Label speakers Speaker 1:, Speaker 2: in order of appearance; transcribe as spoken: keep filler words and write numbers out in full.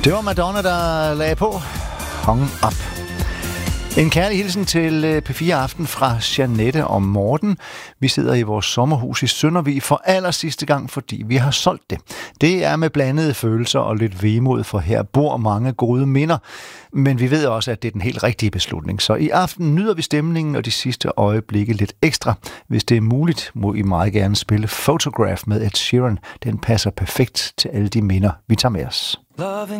Speaker 1: Det var Madonna, der lagde på Hung Up. En kærlig hilsen til P fire Aften fra Jeanette og Morten. Vi sidder i vores sommerhus i Søndervig for aller sidste gang, fordi vi har solgt det. Det er med blandede følelser og lidt vemod, for her bor mange gode minder. Men vi ved også, at det er den helt rigtige beslutning. Så i aften nyder vi stemningen og de sidste øjeblikke lidt ekstra. Hvis det er muligt, må I meget gerne spille Photograph med Ed Sheeran. Den passer perfekt til alle de minder, vi tager med os.